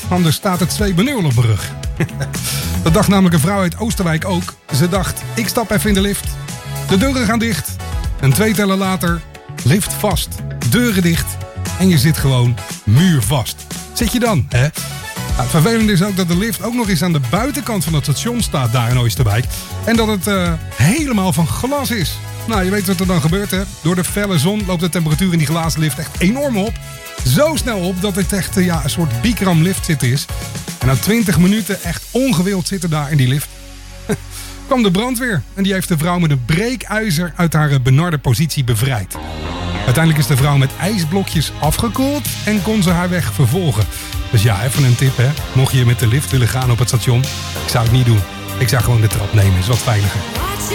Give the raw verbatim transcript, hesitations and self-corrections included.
anders staat het twee benul op mijn rug. Dat dacht namelijk een vrouw uit Oosterwijk ook. Ze dacht, ik stap even in de lift. De deuren gaan dicht. En twee tellen later, lift vast, deuren dicht. En je zit gewoon muurvast. Zit je dan, hè? Nou, het vervelende is ook dat de lift ook nog eens aan de buitenkant van het station staat daar in Oosterwijk. En dat het uh, helemaal van glas is. Nou, je weet wat er dan gebeurt, hè? Door de felle zon loopt de temperatuur in die glazen lift echt enorm op. Zo snel op dat het echt uh, ja, een soort Bikram lift zitten is. En na twintig minuten echt ongewild zitten daar in die lift. Kwam de brandweer en die heeft de vrouw met een breekijzer uit haar benarde positie bevrijd. Uiteindelijk is de vrouw met ijsblokjes afgekoeld en kon ze haar weg vervolgen. Dus ja, even een tip, hè. Mocht je met de lift willen gaan op het station, ik zou het niet doen. Ik zou gewoon de trap nemen, is wat veiliger.